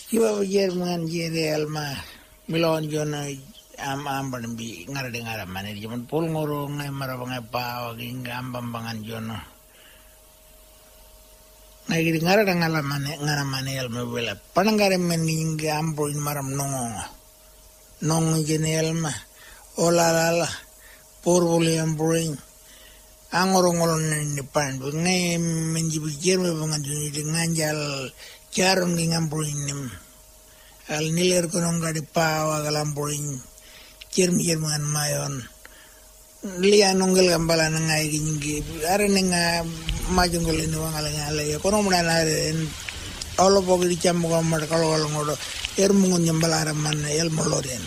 Kiba Jerman Jere Alma Milon Jona Amban bi ngara manir jaman pul ngoro ngai marabang pa waging ambambangan jono. Ngai ngara ngara manel mebela. Panangare mening ambo in maram nong jenel ma olala porbuli ambring angorongolon ni pan ngai menjibi jerme bangan juni nganjal Charon ngambruin al niler konong gadi pawa galambruin jerman mayon liya nongel gambala ngai gingi are nga majungol ni wangala ngale kono mudana en olo bogi cham ko mar kalo ngodo mungun nyambala man el moloden.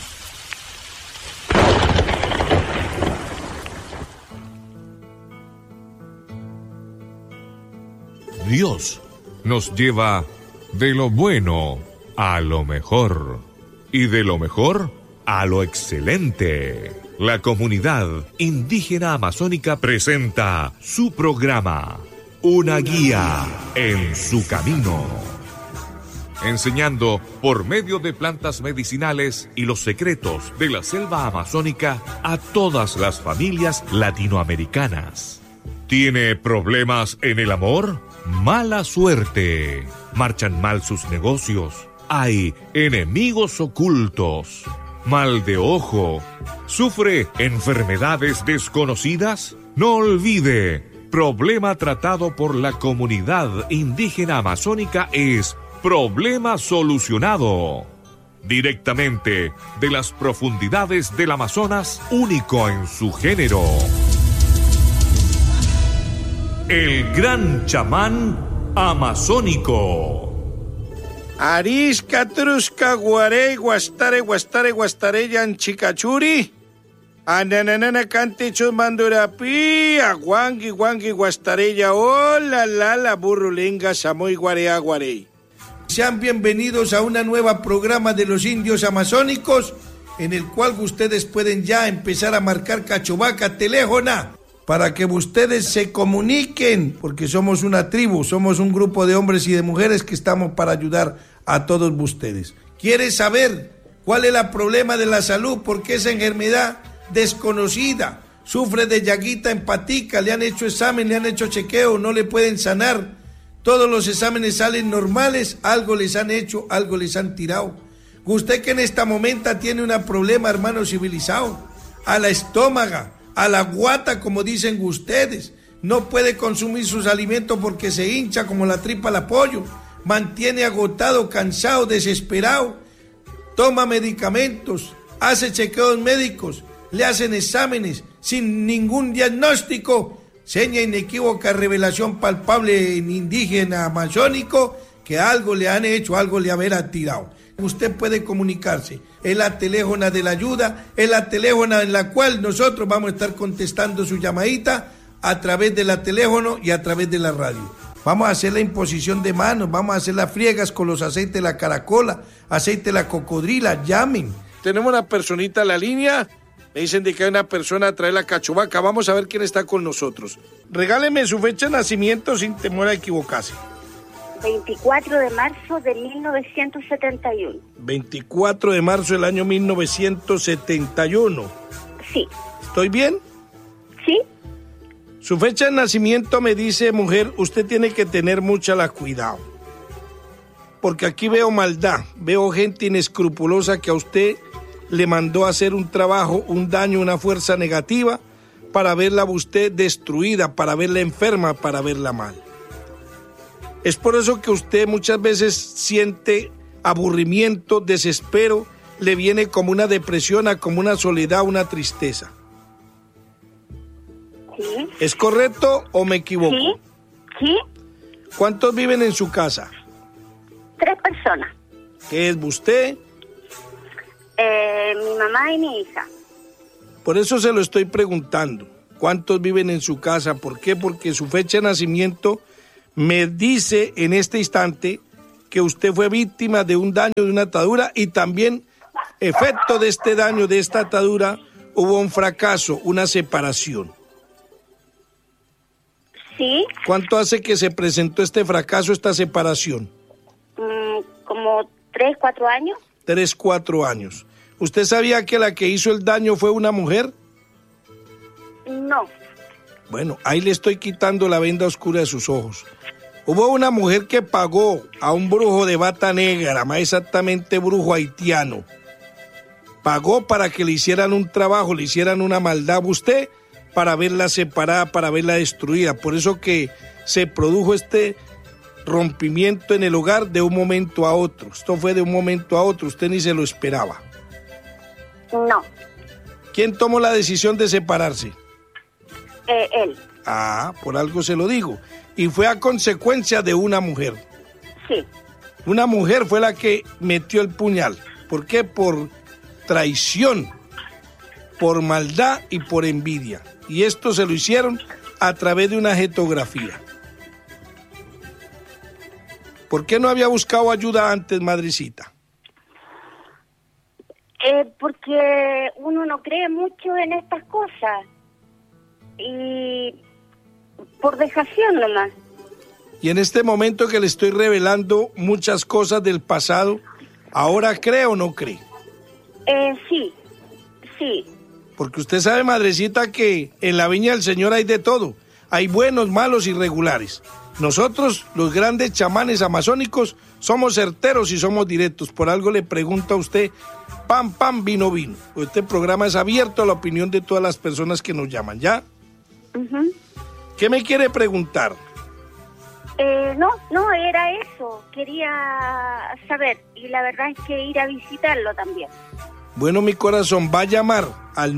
Dios nos lleva de lo bueno a lo mejor y de lo mejor a lo excelente. La comunidad indígena amazónica presenta su programa, Una guía en su camino, enseñando por medio de plantas medicinales y los secretos de la selva amazónica a todas las familias latinoamericanas. ¿Tiene problemas en el amor? Mala suerte. Marchan mal sus negocios. Hay enemigos ocultos. Mal de ojo. ¿Sufre enfermedades desconocidas? No olvide, problema tratado por la comunidad indígena amazónica es problema solucionado. Directamente de las profundidades del Amazonas, único en su género. El gran chamán amazónico. Arisca, trusca, guarey, guastare, yanchicachuri. Ananana, cante, chusmandurapi, aguangui, guastarella, hola, la burrulenga, samoy, guarea, guarey. Sean bienvenidos a una nueva programa de los indios amazónicos, en el cual ustedes pueden ya empezar a marcar cachovaca, teléfona, para que ustedes se comuniquen, porque somos una tribu, somos un grupo de hombres y de mujeres que estamos para ayudar a todos ustedes. ¿Quiere saber cuál es el problema de la salud? Porque esa enfermedad desconocida, sufre de llaguita en patica, le han hecho examen, le han hecho chequeo, no le pueden sanar. Todos los exámenes salen normales, algo les han hecho, algo les han tirado. Usted que en esta momento tiene un problema, hermano civilizado, a la estómaga, a la guata, como dicen ustedes, no puede consumir sus alimentos porque se hincha como la tripa al pollo, mantiene agotado, cansado, desesperado, toma medicamentos, hace chequeos médicos, le hacen exámenes sin ningún diagnóstico, seña inequívoca, revelación palpable en indígena amazónico, que algo le han hecho, algo le habrá tirado. Usted puede comunicarse, es la teléfona de la ayuda, es la teléfona en la cual nosotros vamos a estar contestando su llamadita a través de la teléfono y a través de la radio. Vamos a hacer la imposición de manos, vamos a hacer las friegas con los aceites de la caracola, aceite de la cocodrila, llamen. Tenemos una personita en la línea, me dicen de que hay una persona a traer la cachovaca, vamos a ver quién está con nosotros. Regáleme su fecha de nacimiento sin temor a equivocarse. 24 de marzo de 1971. 24 de marzo del año 1971. Sí. ¿Estoy bien? Sí. Su fecha de nacimiento me dice, mujer, usted tiene que tener mucha cuidado. Porque aquí veo maldad, veo gente inescrupulosa que a usted le mandó a hacer un trabajo, un daño, una fuerza negativa para verla a usted destruida, para verla enferma, para verla mal. Es por eso que usted muchas veces siente aburrimiento, desespero, le viene como una depresión, como una soledad, una tristeza. Sí. ¿Es correcto o me equivoco? Sí. Sí. ¿Cuántos viven en su casa? 3 personas. ¿Qué es usted? Mi mamá y mi hija. Por eso se lo estoy preguntando. ¿Cuántos viven en su casa? ¿Por qué? Porque su fecha de nacimiento me dice en este instante que usted fue víctima de un daño, de una atadura, y también efecto de este daño, de esta atadura, hubo un fracaso, una separación. Sí. ¿Cuánto hace que se presentó este fracaso, esta separación? Como 3, 4 años. 3, 4 años. ¿Usted sabía que la que hizo el daño fue una mujer? No. Bueno, ahí le estoy quitando la venda oscura de sus ojos. Hubo una mujer que pagó a un brujo de bata negra, más exactamente brujo haitiano. Pagó para que le hicieran un trabajo, le hicieran una maldad a usted para verla separada, para verla destruida. Por eso que se produjo este rompimiento en el hogar de un momento a otro. Esto fue de un momento a otro, usted ni se lo esperaba. No. ¿Quién tomó la decisión de separarse? Él. Ah, por algo se lo digo. Y fue a consecuencia de una mujer. Sí. Una mujer fue la que metió el puñal. ¿Por qué? Por traición, por maldad y por envidia. Y esto se lo hicieron a través de una jetografía. ¿Por qué no había buscado ayuda antes, madrecita? Porque uno no cree mucho en estas cosas. Y por dejación nomás. Y en este momento que le estoy revelando muchas cosas del pasado, ¿ahora cree o no cree? Sí. Porque usted sabe, madrecita, que en la viña del Señor hay de todo. Hay buenos, malos y regulares. Nosotros, los grandes chamanes amazónicos, somos certeros y somos directos. Por algo le pregunto a usted, pan, pan, vino, vino. Este programa es abierto a la opinión de todas las personas que nos llaman, ¿ya? Uh-huh. ¿Qué me quiere preguntar? No, era eso. Quería saber. Y la verdad es que ir a visitarlo también. Bueno, mi corazón, va a llamar al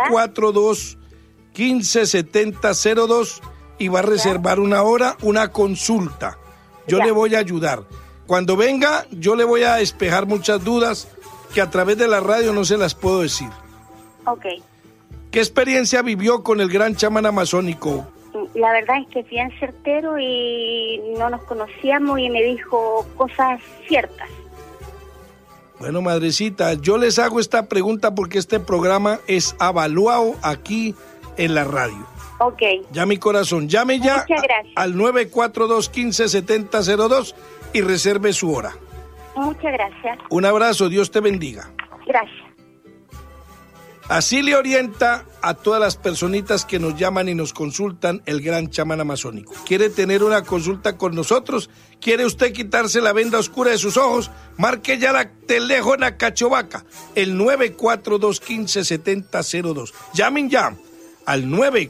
942-157002 y va a reservar una hora, una consulta. Yo le voy a ayudar. Cuando venga, yo le voy a despejar muchas dudas que a través de la radio no se las puedo decir. Ok. ¿Qué experiencia vivió con el gran chamán amazónico? La verdad es que es bien certero y no nos conocíamos y me dijo cosas ciertas. Bueno, madrecita, yo les hago esta pregunta porque este programa es avaluado aquí en la radio. Ok. Ya, mi corazón, llame ya al 942-157002 y reserve su hora. Muchas gracias. Un abrazo, Dios te bendiga. Gracias. Así le orienta a todas las personitas que nos llaman y nos consultan el gran chamán amazónico. ¿Quiere tener una consulta con nosotros? ¿Quiere usted quitarse la venda oscura de sus ojos? Marque ya la teléfono Cachovaca, el 942-157002. Llamen ya al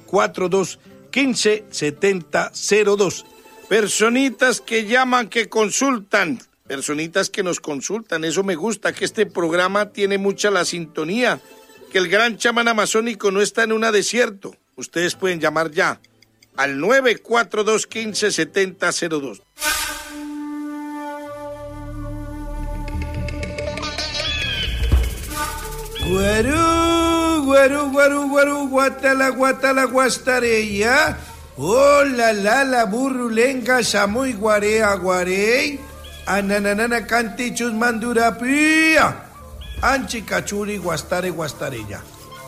942-157002. Personitas que llaman, que consultan. Personitas que nos consultan. Eso me gusta, que este programa tiene mucha la sintonía. Que el gran chamán amazónico no está en un desierto. Ustedes pueden llamar ya al 942-157002. Guarú, guatala, guastareya. Oh, la burrulenga, samuy, guarea, guarey. Ananana, cantichus, mandurapía. Anchi, cachuri, guastareya.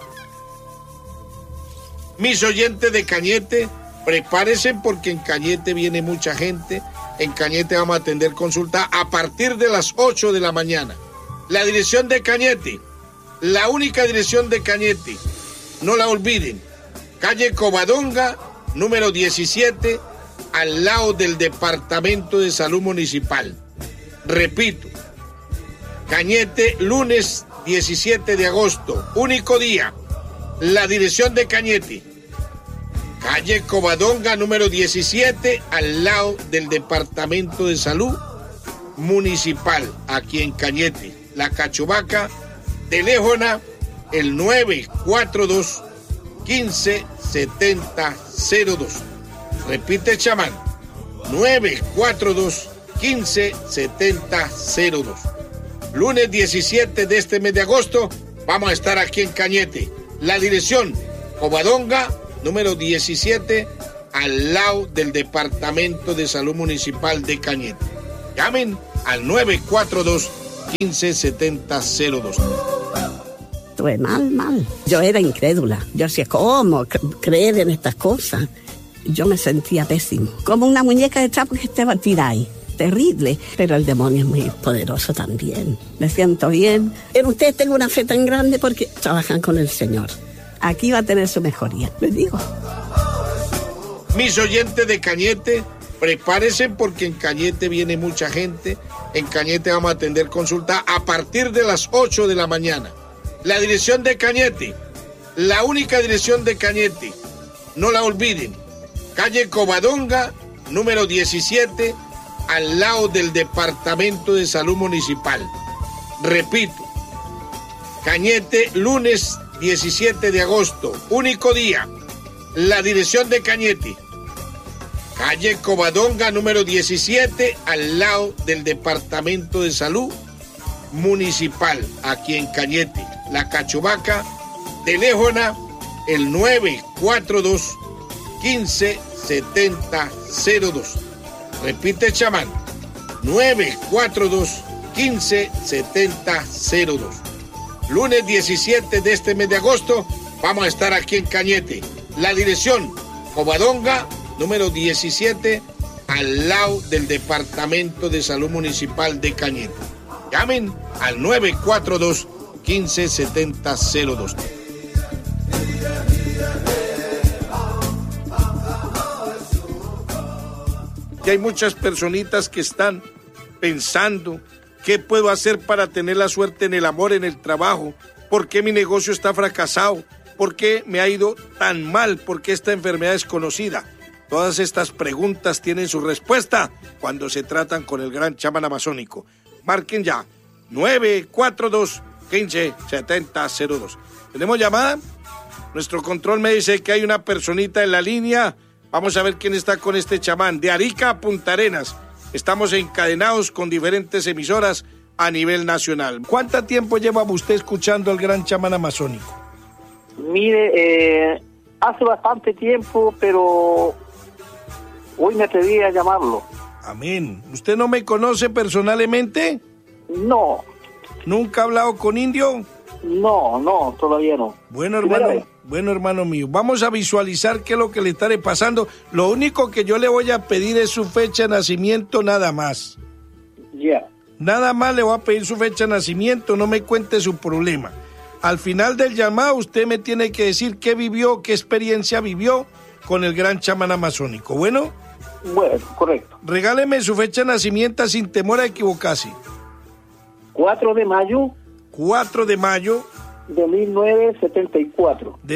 Mis oyentes de Cañete, prepárense porque en Cañete viene mucha gente. En Cañete vamos a atender consulta a partir de las 8 de la mañana. La dirección de Cañete, la única dirección de Cañete, no la olviden. Calle Covadonga, número 17, al lado del Departamento de Salud Municipal. Repito, Cañete, lunes 17 de agosto, único día. La dirección de Cañete, calle Covadonga, número 17, al lado del Departamento de Salud Municipal, aquí en Cañete. La Cachovaca, teléfono el 942-157002. Repite, chamán, 942-157002. Lunes 17 de este mes de agosto vamos a estar aquí en Cañete. La dirección, Covadonga, número 17, al lado del Departamento de Salud Municipal de Cañete. Llamen al 942-157002. Estuve mal. Yo era incrédula. Yo decía, ¿cómo creer en estas cosas? Yo me sentía pésimo. Como una muñeca de trapo que estaba tirada ahí. terrible, pero el demonio es muy poderoso también. Me siento bien. En ustedes tengo una fe tan grande porque trabajan con el Señor. Aquí va a tener su mejoría, les digo. Mis oyentes de Cañete, prepárense porque en Cañete viene mucha gente. En Cañete vamos a atender consulta a partir de las 8 de la mañana. La dirección de Cañete, la única dirección de Cañete, no la olviden. Calle Covadonga, número 17, al lado del Departamento de Salud Municipal. Repito, Cañete, lunes 17 de agosto, único día. La dirección de Cañete, calle Covadonga, número 17, al lado del Departamento de Salud Municipal, aquí en Cañete. La Cachubaca, teléfono el 942-157002. Repite, chamán, 942-157002. Lunes 17 de este mes de agosto vamos a estar aquí en Cañete. La dirección, Covadonga, número 17, al lado del Departamento de Salud Municipal de Cañete. Llamen al 942-157002. Y hay muchas personitas que están pensando, ¿qué puedo hacer para tener la suerte en el amor, en el trabajo? ¿Por qué mi negocio está fracasado? ¿Por qué me ha ido tan mal? ¿Por qué esta enfermedad es conocida? Todas estas preguntas tienen su respuesta cuando se tratan con el gran chamán amazónico. Marquen ya, 942-157002. ¿Tenemos llamada? Nuestro control me dice que hay una personita en la línea. Vamos a ver quién está con este chamán. De Arica a Punta Arenas. Estamos encadenados con diferentes emisoras a nivel nacional. ¿Cuánto tiempo lleva usted escuchando al gran chamán amazónico? Mire, hace bastante tiempo, pero hoy me atreví a llamarlo. Amén. ¿Usted no me conoce personalmente? No. ¿Nunca ha hablado con indio? No, todavía no. Bueno, hermano mío, vamos a visualizar qué es lo que le estaré pasando. Lo único que yo le voy a pedir es su fecha de nacimiento, nada más. Ya. Nada más le voy a pedir su fecha de nacimiento, no me cuente su problema. Al final del llamado usted me tiene que decir qué vivió, qué experiencia vivió con el gran chamán amazónico. ¿Bueno? Bueno, correcto. Regáleme su fecha de nacimiento sin temor a equivocarse. 4 de mayo. 4 de mayo. De 1974. De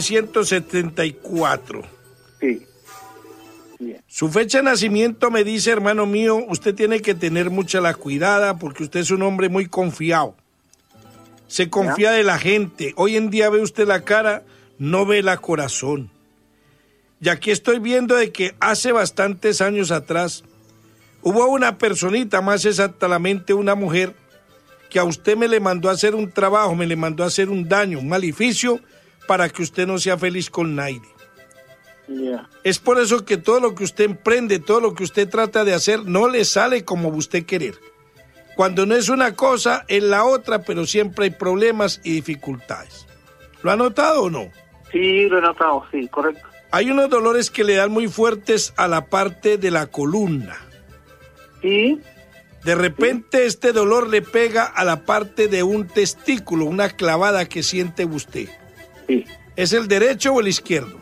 1974. Sí. Bien. Su fecha de nacimiento me dice, hermano mío, usted tiene que tener mucha la cuidada porque usted es un hombre muy confiado. Se confía de la gente. Hoy en día ve usted la cara, no ve la corazón. Y aquí estoy viendo de que hace bastantes años atrás hubo una personita, más exactamente una mujer, que a usted me le mandó a hacer un trabajo, me le mandó a hacer un daño, un maleficio, para que usted no sea feliz con nadie. Yeah. Es por eso que todo lo que usted emprende, todo lo que usted trata de hacer, no le sale como usted querer. Cuando no es una cosa, es la otra, pero siempre hay problemas y dificultades. ¿Lo ha notado o no? Sí, lo he notado, sí, correcto. Hay unos dolores que le dan muy fuertes a la parte de la columna. Sí. De repente este dolor le pega a la parte de un testículo, una clavada que siente usted. Sí. ¿Es el derecho o el izquierdo?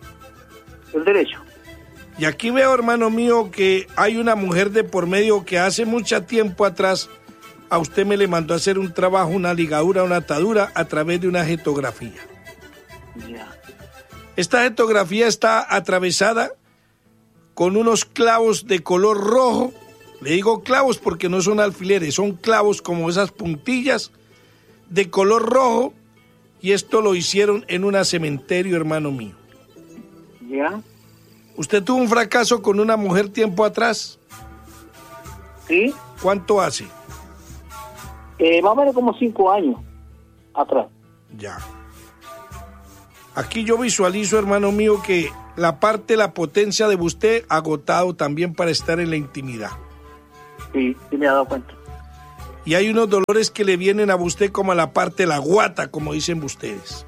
El derecho. Y aquí veo, hermano mío, que hay una mujer de por medio que hace mucho tiempo atrás a usted me le mandó a hacer un trabajo, una ligadura, una atadura a través de una jetografía. Ya. Esta jetografía está atravesada con unos clavos de color rojo. Le digo clavos porque no son alfileres, son clavos como esas puntillas de color rojo, y esto lo hicieron en un cementerio, hermano mío. Ya. ¿Usted tuvo un fracaso con una mujer tiempo atrás? Sí. ¿Cuánto hace? Más o menos como 5 años atrás. Ya. Aquí yo visualizo, hermano mío, que la potencia de usted agotado también para estar en la intimidad. Sí, sí me he dado cuenta. Y hay unos dolores que le vienen a usted como a la parte de la guata, como dicen ustedes.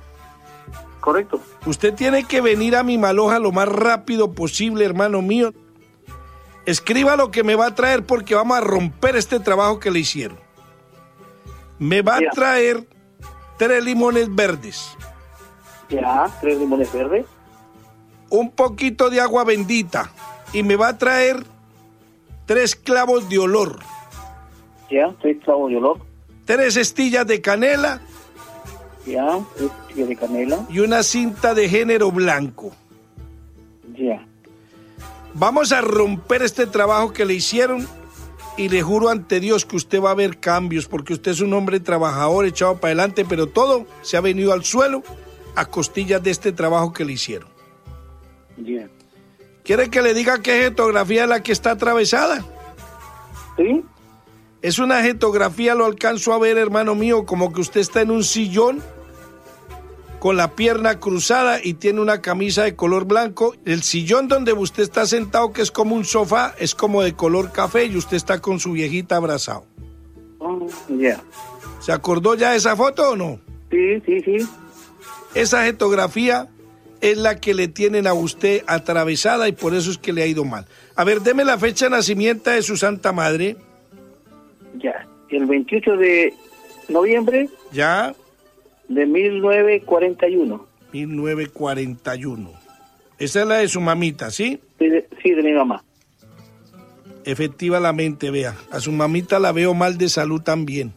Correcto. Usted tiene que venir a mi Maloja lo más rápido posible, hermano mío. Escriba lo que me va a traer porque vamos a romper este trabajo que le hicieron. Me va a traer 3 limones verdes. Ya, 3 limones verdes. Un poquito de agua bendita. Y me va a traer 3 clavos de olor. Ya, 3 clavos de olor. 3 estillas de canela. Ya, 3 estillas de canela. Y una cinta de género blanco. Ya. Vamos a romper este trabajo que le hicieron y le juro ante Dios que usted va a ver cambios porque usted es un hombre trabajador, echado para adelante, pero todo se ha venido al suelo a costillas de este trabajo que le hicieron. Ya. ¿Quiere que le diga qué jetografía es la que está atravesada? ¿Sí? Es una jetografía, lo alcanzo a ver, hermano mío, como que usted está en un sillón con la pierna cruzada y tiene una camisa de color blanco. El sillón donde usted está sentado, que es como un sofá, es como de color café y usted está con su viejita abrazado. Ya. ¿Se acordó ya de esa foto o no? Sí. Esa jetografía es la que le tienen a usted atravesada y por eso es que le ha ido mal. A ver, deme la fecha de nacimiento de su Santa Madre. Ya. El 28 de noviembre. Ya. De 1941. 1941. Esa es la de su mamita, ¿sí? Sí, de mi mamá. Efectivamente, vea. A su mamita la veo mal de salud también.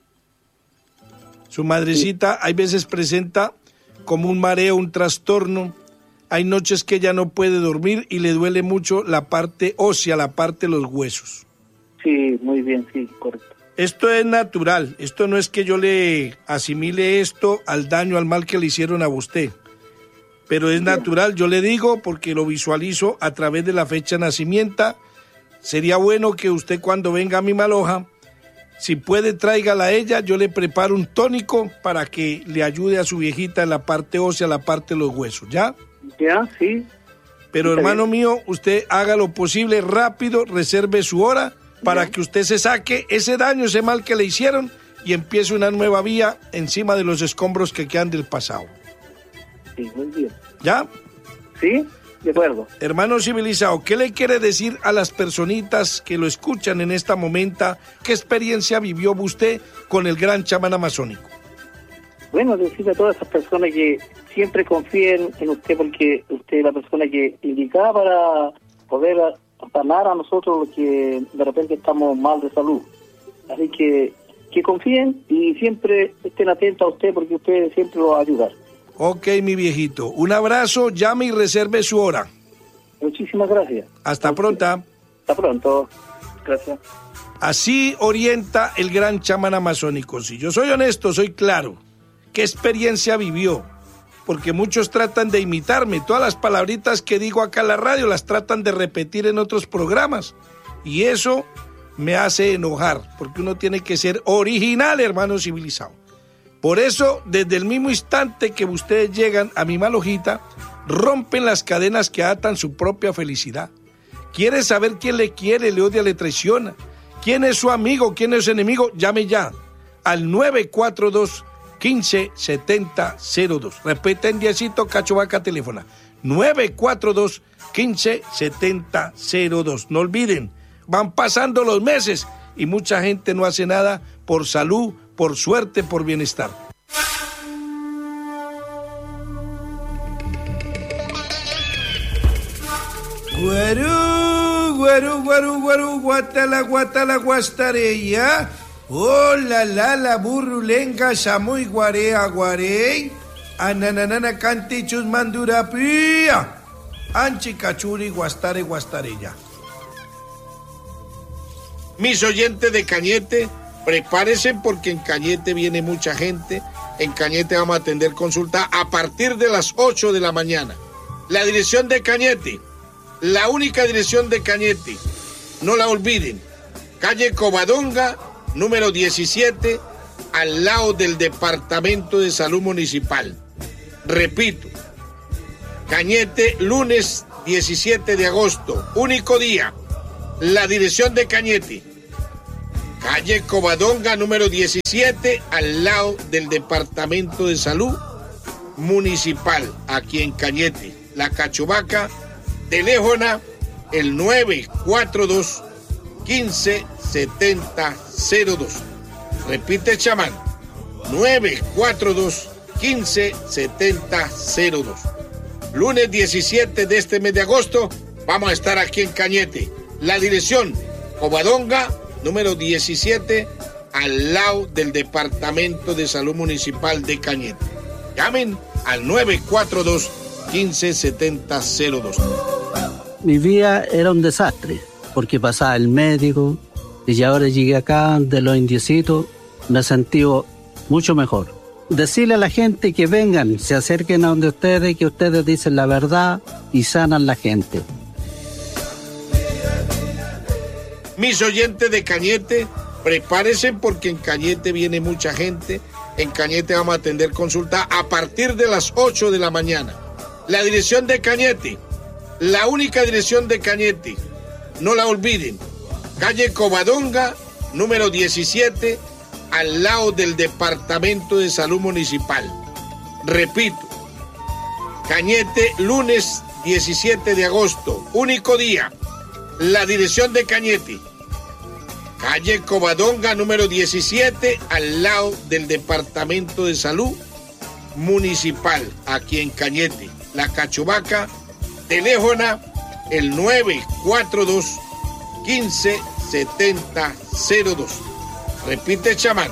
Su madrecita hay veces presenta como un mareo, un trastorno. Hay noches que ella no puede dormir y le duele mucho la parte ósea, la parte de los huesos. Sí, muy bien, sí, correcto. Esto es natural, esto no es que yo le asimile esto al daño, al mal que le hicieron a usted, pero es natural, yo le digo porque lo visualizo a través de la fecha de nacimiento. Sería bueno que usted cuando venga a mi Maloja, si puede tráigala a ella, yo le preparo un tónico para que le ayude a su viejita en la parte ósea, la parte de los huesos, ¿ya? Ya, sí. Pero hermano mío, usted haga lo posible rápido, reserve su hora, para que usted se saque ese daño, ese mal que le hicieron y empiece una nueva vía encima de los escombros que quedan del pasado. Sí, muy bien. ¿Ya? Sí, de acuerdo. Hermano civilizado, ¿qué le quiere decir a las personitas que lo escuchan en esta momento? ¿Qué experiencia vivió usted con el gran chamán amazónico? Bueno, decirle a todas esas personas que siempre confíen en usted porque usted es la persona que indicaba para poder sanar a nosotros los que de repente estamos mal de salud. Así que confíen y siempre estén atentos a usted porque usted siempre lo va a ayudar. Ok, mi viejito. Un abrazo, llame y reserve su hora. Muchísimas gracias. Hasta pronto. Hasta pronto. Gracias. Así orienta el gran chamán amazónico. Si yo soy honesto, soy claro. ¿Qué experiencia vivió? Porque muchos tratan de imitarme. Todas las palabritas que digo acá en la radio las tratan de repetir en otros programas. Y eso me hace enojar, porque uno tiene que ser original, hermano civilizado. Por eso, desde el mismo instante que ustedes llegan a mi Malojita, rompen las cadenas que atan su propia felicidad. ¿Quiere saber quién le quiere, le odia, le traiciona? ¿Quién es su amigo, quién es su enemigo? Llame ya al 942-157002. Repiten diecito, Cachovaca teléfono. 942-157002. No olviden, van pasando los meses y mucha gente no hace nada por salud, por suerte, por bienestar. Guarú, guarú, guarú, guarú, guatala, guatala, guastareya. Hola, la burrulenga, samuy, guarea, guarey. Ananana, cantichus, mandurapía. Anchi, cachuri, guastare, guastareya. Mis oyentes de Cañete, prepárense porque en Cañete viene mucha gente. En Cañete vamos a atender consulta a partir de las 8 de la mañana. La dirección de Cañete, la única dirección de Cañete, no la olviden. Calle Covadonga, número 17, al lado del Departamento de Salud Municipal. Repito, Cañete, lunes 17 de agosto, único día. La dirección de Cañete, calle Covadonga, número 17, al lado del Departamento de Salud Municipal, aquí en Cañete. La Cachovaca, teléfono el 942-157002. Repite, chamán, 942-157002. Lunes 17 de este mes de agosto vamos a estar aquí en Cañete. La dirección, Covadonga, número 17, al lado del Departamento de Salud Municipal de Cañete. Llamen al 942-157002. Mi vida era un desastre, porque pasaba el médico, y ahora llegué acá de los indiecitos, me sentí mucho mejor. Decirle a la gente que vengan, se acerquen a donde ustedes, que ustedes dicen la verdad y sanan la gente. Mis oyentes de Cañete, prepárense porque en Cañete viene mucha gente. En Cañete vamos a atender consulta a partir de las 8 de la mañana. La dirección de Cañete, la única dirección de Cañete, no la olviden. Calle Covadonga, número 17, al lado del Departamento de Salud Municipal. Repito, Cañete, lunes 17 de agosto, único día. La dirección de Cañete, calle Covadonga, número 17, al lado del Departamento de Salud Municipal, aquí en Cañete. La Cachubaca, teléfono el 942-157002. Repite, chamán,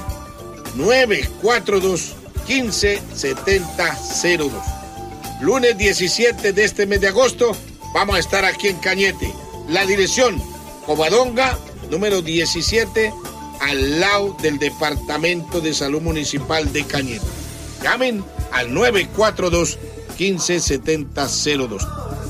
942-157002. Lunes 17 de este mes de agosto vamos a estar aquí en Cañete. La dirección, Covadonga, número 17, al lado del Departamento de Salud Municipal de Cañete. Llamen al 942-157002.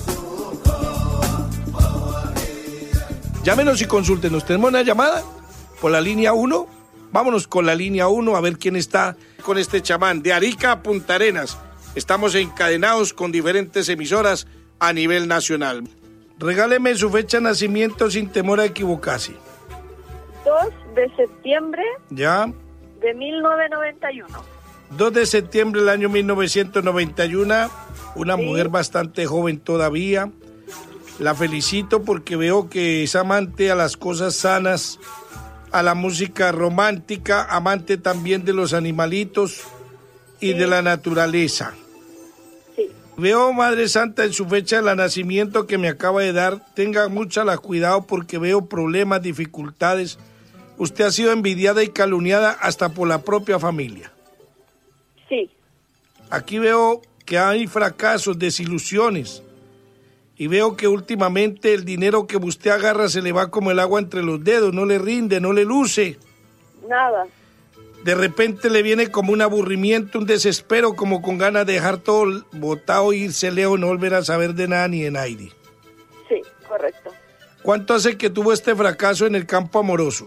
Llámenos y consúltenos. ¿Tenemos una llamada por la línea 1? Vámonos con la línea 1 a ver quién está con este chamán. De Arica a Punta Arenas. Estamos encadenados con diferentes emisoras a nivel nacional. Regáleme su fecha de nacimiento sin temor a equivocarse. 2 de septiembre ¿Ya? de 1991. 2 de septiembre del año 1991. Una mujer bastante joven todavía. La felicito porque veo que es amante a las cosas sanas, a la música romántica, amante también de los animalitos y de la naturaleza. Sí. Veo, Madre Santa, en su fecha de nacimiento que me acaba de dar, tenga mucha cuidado porque veo problemas, dificultades. Usted ha sido envidiada y calumniada hasta por la propia familia. Sí. Aquí veo que hay fracasos, desilusiones. Y veo que últimamente el dinero que usted agarra se le va como el agua entre los dedos, no le rinde, no le luce. Nada. De repente le viene como un aburrimiento, un desespero, como con ganas de dejar todo botado, irse lejos, no volver a saber de nada ni de nadie. Sí, correcto. ¿Cuánto hace que tuvo este fracaso en el campo amoroso?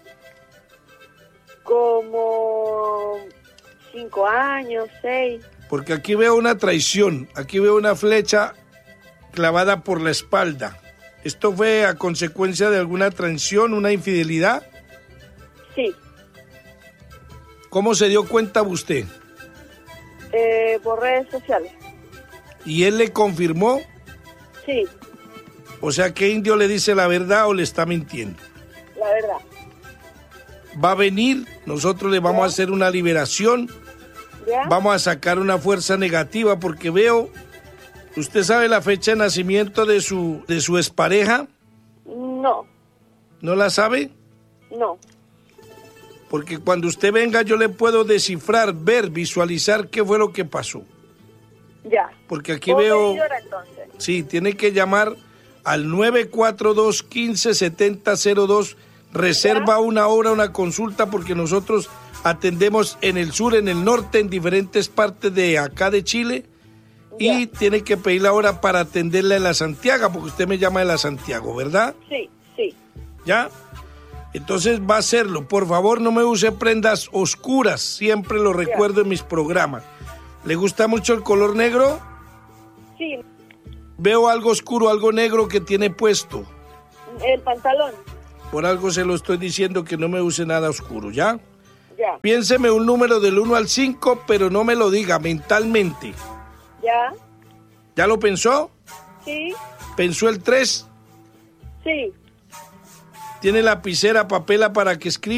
Como 5 años, 6. Porque aquí veo una traición, aquí veo una flecha clavada por la espalda. ¿Esto fue a consecuencia de alguna traición, una infidelidad? Sí. ¿Cómo se dio cuenta usted? Por redes sociales. ¿Y él le confirmó? Sí, O sea, ¿qué indio le dice la verdad o le está mintiendo? la verdad. Va a venir, nosotros le vamos a hacer una liberación, ¿Ya? vamos a sacar una fuerza negativa porque veo, ¿usted sabe la fecha de nacimiento de su expareja? No, ¿No la sabe? no. Porque cuando usted venga yo le puedo descifrar, ver, visualizar qué fue lo que pasó. Ya. Porque aquí ¿Puedo veo... pedir hora, entonces? Sí, tiene que llamar al 942-157002. Reserva una hora, una consulta, porque nosotros atendemos en el sur, en el norte, en diferentes partes de acá de Chile. Y tiene que pedir la hora para atenderla en la Santiago, porque usted me llama de la Santiago, ¿verdad? Sí, sí. ¿Ya? Entonces va a hacerlo. Por favor, no me use prendas oscuras. Siempre lo recuerdo en mis programas. ¿Le gusta mucho el color negro? Sí, Veo algo oscuro, algo negro que tiene puesto. el pantalón. Por algo se lo estoy diciendo que no me use nada oscuro, ¿ya? Ya. Piénseme un número del 1 al 5, pero no me lo diga mentalmente. Ya. ¿Ya lo pensó? Sí. ¿Pensó el 3? Sí. ¿Tiene lapicera, papela para que escriba?